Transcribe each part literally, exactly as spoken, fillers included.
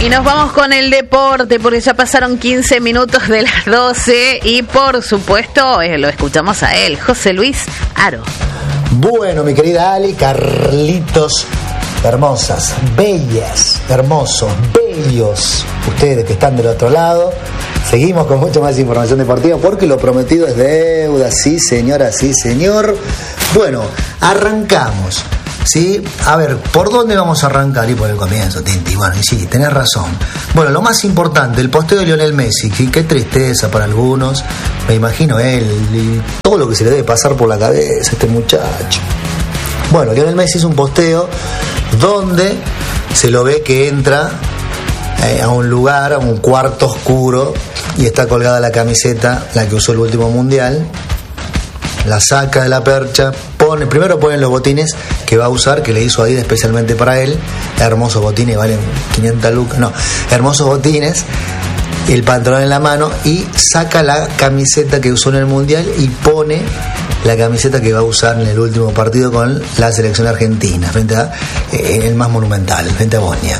Y nos vamos con el deporte, porque ya pasaron quince minutos de las doce y por supuesto eh, lo escuchamos a él, José Luis Aro. Bueno, mi querida Ali, Carlitos, hermosas, bellas, hermosos, bellos, ustedes que están del otro lado, seguimos con mucha más información deportiva porque lo prometido es deuda, sí señora, sí señor. Bueno, arrancamos. Sí, a ver, ¿por dónde vamos a arrancar? Y por el comienzo, Tinti. Bueno, y sí, tenés razón. Bueno, lo más importante, el posteo de Lionel Messi, ¿sí? Qué tristeza para algunos. Me imagino él y todo lo que se le debe pasar por la cabeza a este muchacho. Bueno, Lionel Messi es un posteo donde se lo ve que entra eh, a un lugar, a un cuarto oscuro, y está colgada la camiseta, la que usó el último mundial. La saca de la percha, pone, primero ponen los botines que va a usar, que le hizo Adidas especialmente para él, hermosos botines, valen quinientas lucas, no, hermosos botines, el pantalón en la mano, y saca la camiseta que usó en el Mundial y pone la camiseta que va a usar en el último partido con la selección argentina, frente a eh, el más monumental, frente a Bosnia.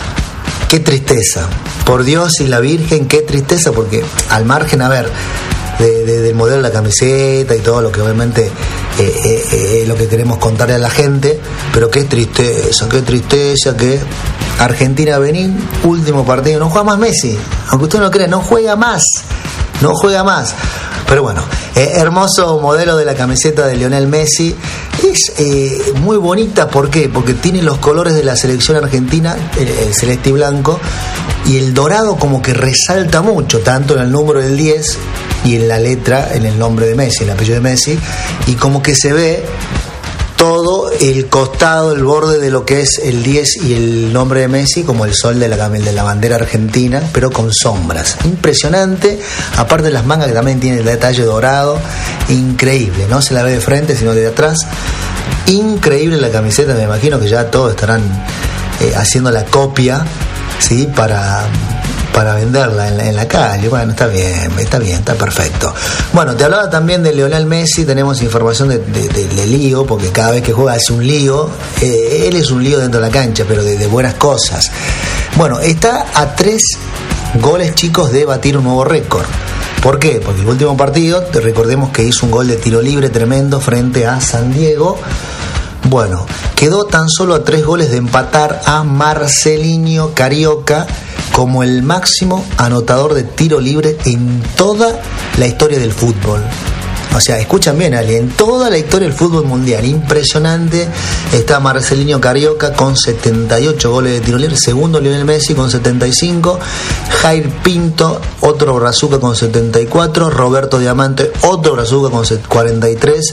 Qué tristeza, por Dios y la Virgen, qué tristeza, porque al margen, a ver, De, de, del modelo de la camiseta y todo lo que obviamente eh, eh, eh, lo que queremos contarle a la gente, pero qué tristeza, qué tristeza que Argentina vení, último partido, no juega más Messi, aunque usted no crea, no juega más, no juega más. Pero bueno, eh, hermoso modelo de la camiseta de Lionel Messi. Es eh, muy bonita, ¿por qué? Porque tiene los colores de la selección argentina, el, el celeste y blanco, y el dorado como que resalta mucho, tanto en el número del diez y en la letra, en el nombre de Messi, el apellido de Messi, y como que se ve todo el costado, el borde de lo que es el diez y el nombre de Messi, como el sol de la, de la bandera argentina, pero con sombras. Impresionante, aparte de las mangas que también tiene el detalle dorado, increíble, no se la ve de frente sino de atrás. Increíble la camiseta, me imagino que ya todos estarán eh, haciendo la copia, ¿sí? para... para venderla en la, en la calle. Bueno, está bien, está bien, está perfecto. Bueno, te hablaba también de Lionel Messi, tenemos información de, de, de, de lío, porque cada vez que juega hace un lío, eh, él es un lío dentro de la cancha, pero de, de buenas cosas. Bueno, está a tres goles, chicos, de batir un nuevo récord. ¿Por qué? Porque el último partido, te recordemos que hizo un gol de tiro libre tremendo frente a San Diego. Bueno, quedó tan solo a tres goles de empatar a Marcelinho Carioca como el máximo anotador de tiro libre en toda la historia del fútbol. O sea, escuchan bien, Ali, en toda la historia del fútbol mundial. Impresionante. Está Marcelinho Carioca con setenta y ocho goles de tiro libre. Segundo, Lionel Messi con setenta y cinco. Jair Pinto, otro brazuca con setenta y cuatro. Roberto Diamante, otro brazuca con cuarenta y tres.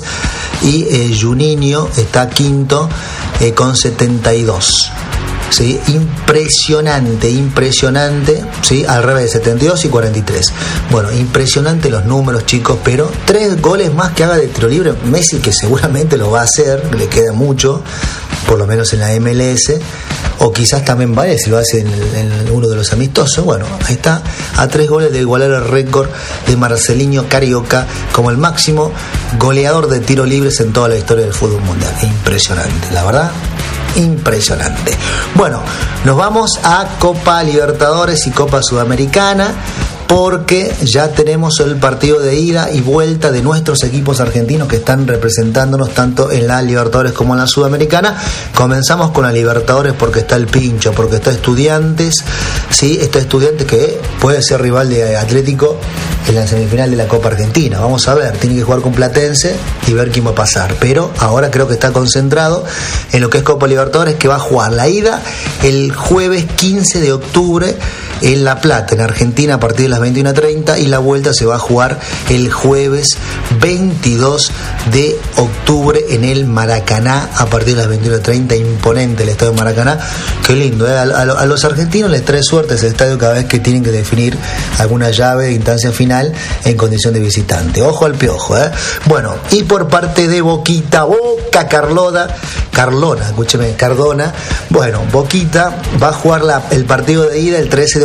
Y eh, Juninho está quinto eh, con setenta y dos. ¿Sí? Impresionante, impresionante, ¿sí? Al revés, setenta y dos y cuarenta y tres. Bueno, impresionante los números, chicos, pero tres goles más que haga de tiro libre Messi, que seguramente lo va a hacer, le queda mucho, por lo menos en la M L S, o quizás también vaya si lo hace en, en uno de los amistosos. Bueno, ahí está, a tres goles de igualar el récord de Marcelinho Carioca como el máximo goleador de tiro libres en toda la historia del fútbol mundial. Impresionante, la verdad. Impresionante. Bueno, nos vamos a Copa Libertadores y Copa Sudamericana, porque ya tenemos el partido de ida y vuelta de nuestros equipos argentinos que están representándonos tanto en la Libertadores como en la Sudamericana. Comenzamos con la Libertadores porque está el pincho, porque está Estudiantes, ¿sí? Está Estudiantes que puede ser rival de Atlético en la semifinal de la Copa Argentina. Vamos a ver, tiene que jugar con Platense y ver quién va a pasar, pero ahora creo que está concentrado en lo que es Copa Libertadores, que va a jugar la ida el jueves quince de octubre en La Plata, en Argentina, a partir de las veintiuna treinta, y la vuelta se va a jugar el jueves veintidós de octubre en el Maracaná a partir de las veintiuna treinta. Imponente el estadio Maracaná, qué lindo, ¿eh? a, a, a los argentinos les trae suerte ese estadio cada vez que tienen que definir alguna llave de instancia final en condición de visitante. Ojo al piojo, ¿eh? Bueno, y por parte de Boquita, Boca Carlona, Carlona, escúcheme, Cardona, bueno, Boquita va a jugar la, el partido de ida el trece de octubre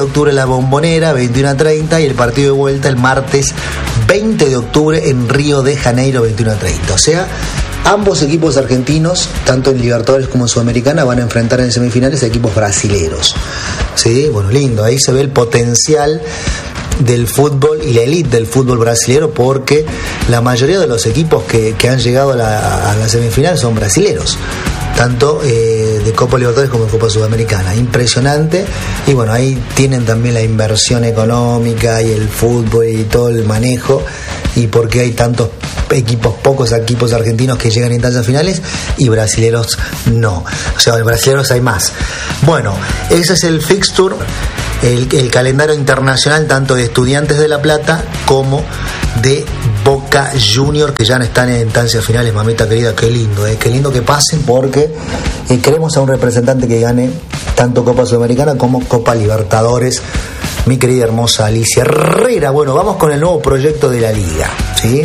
octubre en la Bombonera, veintiuno a treinta, y el partido de vuelta el martes veinte de octubre en Río de Janeiro, veintiuno a treinta. O sea, ambos equipos argentinos, tanto en Libertadores como en Sudamericana, van a enfrentar en semifinales a equipos brasileros. Sí, bueno, lindo, ahí se ve el potencial del fútbol y la élite del fútbol brasilero, porque la mayoría de los equipos que, que han llegado a la, a la semifinal son brasileros, tanto eh, de Copa Libertadores como de Copa Sudamericana. Impresionante. Y bueno, ahí tienen también la inversión económica y el fútbol y todo el manejo, y por qué hay tantos equipos, pocos equipos argentinos que llegan a instancias finales y brasileros no. O sea, brasileros hay más. Bueno, ese es el fixture, el, el calendario internacional, tanto de Estudiantes de La Plata como de Boca Junior, que ya no están en instancias finales. Mamita querida, qué lindo, eh, qué lindo que pasen, porque eh, queremos a un representante que gane tanto Copa Sudamericana como Copa Libertadores. Mi querida hermosa Alicia Herrera. Bueno, vamos con el nuevo proyecto de la liga, ¿sí?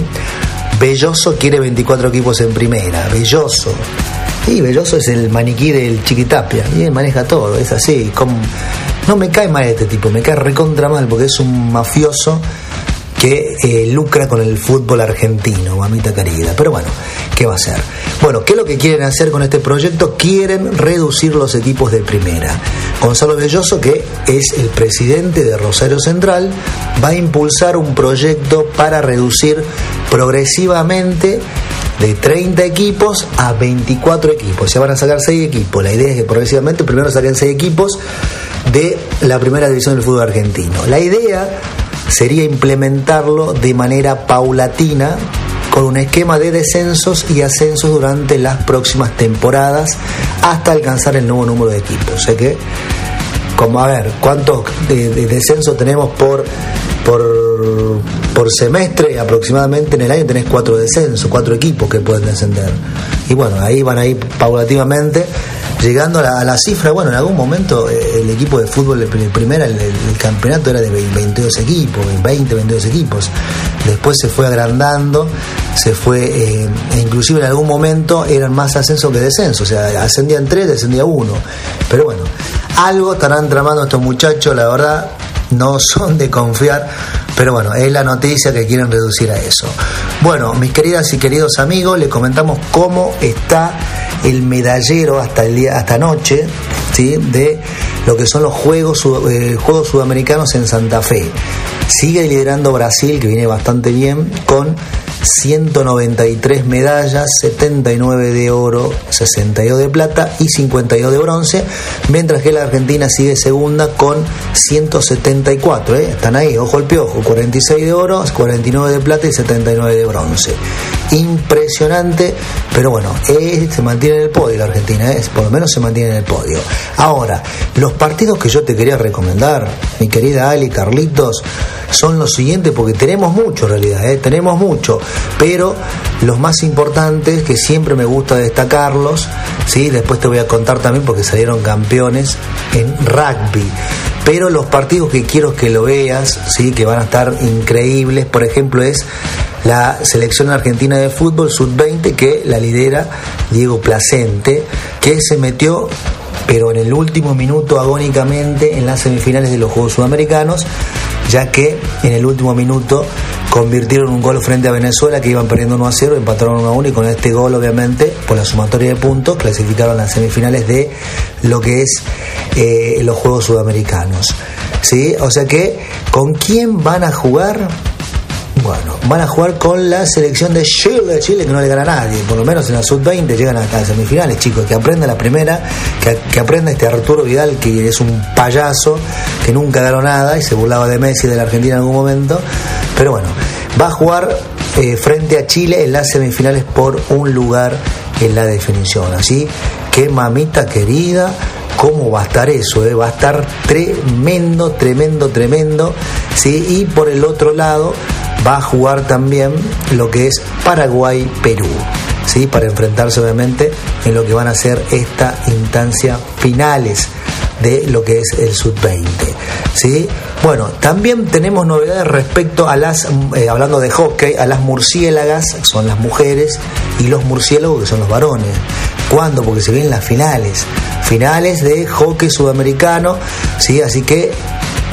Belloso quiere veinticuatro equipos en primera. Belloso. Y Belloso es el maniquí del Chiquitapia, y él maneja todo, es así. Como... no me cae mal este tipo, me cae recontra mal, porque es un mafioso que eh, lucra con el fútbol argentino, mamita querida. Pero bueno, ¿qué va a hacer? Bueno, ¿qué es lo que quieren hacer con este proyecto? Quieren reducir los equipos de primera. Gonzalo Belloso, que es el presidente de Rosario Central, va a impulsar un proyecto para reducir progresivamente de treinta equipos a veinticuatro equipos. Se van a sacar seis equipos. La idea es que progresivamente primero saquen seis equipos de la primera división del fútbol argentino. La idea sería implementarlo de manera paulatina, con un esquema de descensos y ascensos durante las próximas temporadas, hasta alcanzar el nuevo número de equipos. O sea que, como a ver, ¿cuántos de, de descensos tenemos por, por, por semestre? Aproximadamente en el año tenés cuatro descensos, cuatro equipos que pueden descender. Y bueno, ahí van a ir paulativamente llegando a la, a la cifra. Bueno, en algún momento eh, el equipo de fútbol de primera, el, el campeonato era de veintidós equipos, veinte, veintidós equipos. Después se fue agrandando, se fue, eh, e inclusive en algún momento eran más ascensos que descensos, o sea, ascendían tres, descendía uno. Pero bueno, algo estarán tramando estos muchachos, la verdad, no son de confiar, pero bueno, es la noticia que quieren reducir a eso. Bueno, mis queridas y queridos amigos, les comentamos cómo está el medallero hasta el día, hasta anoche, ¿sí?, de lo que son los Juegos, eh, Juegos Sudamericanos en Santa Fe. Sigue liderando Brasil, que viene bastante bien, con ciento noventa y tres medallas, setenta y nueve de oro, sesenta y dos de plata y cincuenta y dos de bronce, mientras que la Argentina sigue segunda con ciento setenta y cuatro, ¿eh? Están ahí, ojo al piojo, cuarenta y seis de oro, cuarenta y nueve de plata y setenta y nueve de bronce. Impresionante, pero bueno, eh, se mantiene en el podio la Argentina, ¿eh? Por lo menos se mantiene en el podio. Ahora, los partidos que yo te quería recomendar, mi querida Ali, Carlitos, son los siguientes, porque tenemos mucho en realidad, ¿eh? tenemos mucho, pero los más importantes, que siempre me gusta destacarlos, ¿sí? Después te voy a contar también porque salieron campeones en rugby. Pero los partidos que quiero que lo veas, ¿sí?, que van a estar increíbles, por ejemplo, es la selección argentina de fútbol sub veinte, que la lidera Diego Placente, que se metió, pero en el último minuto agónicamente, en las semifinales de los Juegos Sudamericanos, ya que en el último minuto convirtieron un gol frente a Venezuela, que iban perdiendo uno a cero, empataron uno a uno, y con este gol, obviamente, por la sumatoria de puntos, clasificaron a las semifinales de lo que es eh, los Juegos Sudamericanos, ¿sí? O sea que, ¿con quién van a jugar? Bueno, van a jugar con la selección de Chile, Chile que no le gana a nadie, por lo menos en la sub veinte llegan a las semifinales, chicos, que aprenda la primera, que, que aprenda este Arturo Vidal, que es un payaso, que nunca ganó nada y se burlaba de Messi, de la Argentina en algún momento, pero bueno, va a jugar eh, frente a Chile en las semifinales por un lugar en la definición, así que, mamita querida, ¿cómo va a estar eso? Eh? Va a estar tremendo, tremendo, tremendo, ¿sí? Y por el otro lado va a jugar también lo que es Paraguay-Perú, ¿sí?, para enfrentarse obviamente en lo que van a ser esta instancia finales de lo que es el sub veinte, ¿sí? Bueno, también tenemos novedades respecto a las, eh, hablando de hockey, a las murciélagas, que son las mujeres, y los murciélagos, que son los varones. ¿Cuándo? Porque se vienen las finales, finales de hockey sudamericano, ¿sí? Así que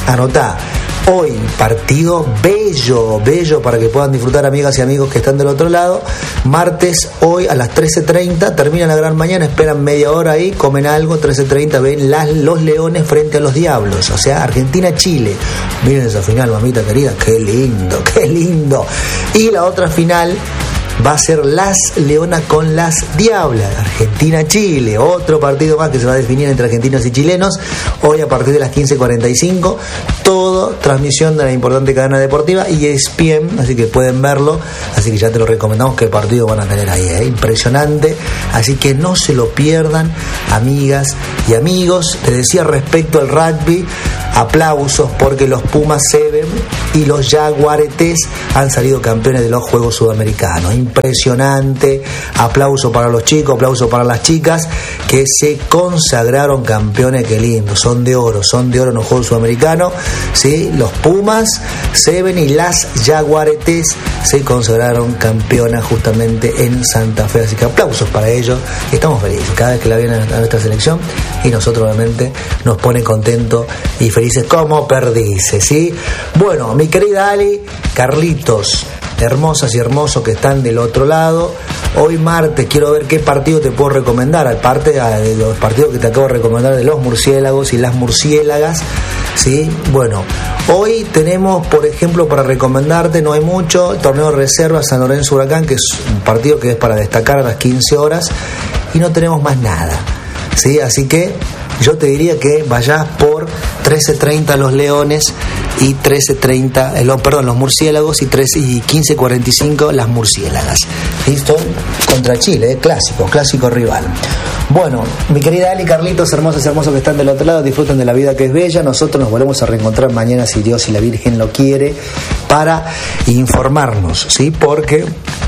anotá. Hoy, partido bello, bello para que puedan disfrutar, amigas y amigos que están del otro lado. Martes, hoy a las trece treinta, termina la gran mañana, esperan media hora ahí, comen algo, trece treinta, ven las, los Leones frente a los Diablos, o sea, Argentina-Chile. Miren esa final, mamita querida, qué lindo, qué lindo. Y la otra final va a ser las Leonas con las Diablas, Argentina-Chile, otro partido más que se va a definir entre argentinos y chilenos, hoy a partir de las quince cuarenta y cinco, todo transmisión de la importante cadena deportiva y E S P N, así que pueden verlo, así que ya te lo recomendamos, que partido van a tener ahí, ¿eh? Impresionante, así que no se lo pierdan, amigas y amigos. Te decía respecto al rugby, aplausos porque los Pumas Seven y los Jaguaretes han salido campeones de los Juegos Sudamericanos. Impresionante, aplauso para los chicos, aplauso para las chicas que se consagraron campeones. Qué lindo, son de oro, son de oro en los Juegos Sudamericanos, ¿sí? Los Pumas Seven y las Jaguaretes se consagraron campeonas justamente en Santa Fe, así que aplausos para ellos. Estamos felices cada vez que la vienen a nuestra selección y nosotros obviamente nos pone contentos y felices como perdices, ¿sí? Bueno, mi querida Ali, Carlitos, hermosas y hermosos que están del otro lado, hoy martes quiero ver qué partido te puedo recomendar, aparte de los partidos que te acabo de recomendar de los murciélagos y las murciélagas, ¿sí? Bueno, hoy tenemos, por ejemplo, para recomendarte, no hay mucho, torneo de reserva San Lorenzo Huracán, que es un partido que es para destacar a las quince horas, y no tenemos más nada, ¿sí? Así que yo te diría que vayas por trece treinta los Leones y trece treinta, eh, perdón, los murciélagos y, trece, y quince cuarenta y cinco las murciélagas. ¿Listo? Contra Chile, eh, clásico, clásico rival. Bueno, mi querida Ali, Carlitos, hermosos, hermosos que están del otro lado, disfruten de la vida que es bella. Nosotros nos volvemos a reencontrar mañana, si Dios y la Virgen lo quiere, para informarnos, ¿sí? Porque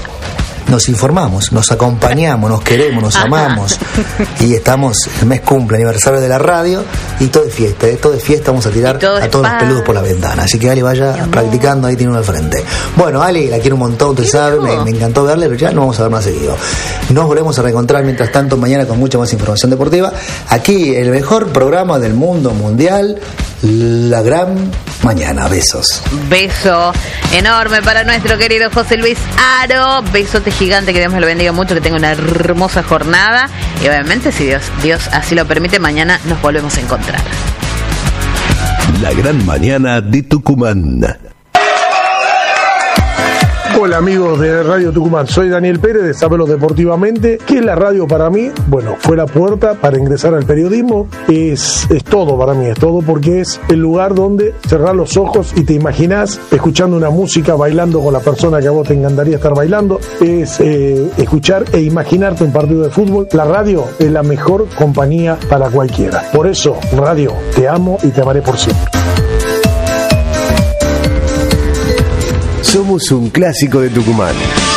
nos informamos, nos acompañamos, nos queremos, nos amamos y estamos, el mes cumple, aniversario de la radio y todo es fiesta, ¿eh? Todo es fiesta, vamos a tirar a todos los peludos por la ventana, así que Ali vaya practicando, ahí tiene uno al frente. Bueno, Ali, la quiero un montón, usted sabe, me, me encantó verle, pero ya no vamos a ver más seguido. Nos volvemos a reencontrar mientras tanto mañana con mucha más información deportiva, aquí el mejor programa del mundo mundial, La Gran Mañana. Besos. Beso enorme para nuestro querido José Luis Aro, besote gigante, que Dios me lo bendiga mucho, que tenga una hermosa jornada y obviamente si Dios, Dios así lo permite, mañana nos volvemos a encontrar. La Gran Mañana de Tucumán. Hola amigos de Radio Tucumán, soy Daniel Pérez de Sabelo Deportivamente. ¿Qué es la radio para mí? Bueno, fue la puerta para ingresar al periodismo, es, es todo para mí, es todo porque es el lugar donde cerrás los ojos y te imaginás escuchando una música, bailando con la persona que a vos te encantaría estar bailando, es eh, escuchar e imaginarte un partido de fútbol. La radio es la mejor compañía para cualquiera. Por eso, radio, te amo y te amaré por siempre. Somos un clásico de Tucumán.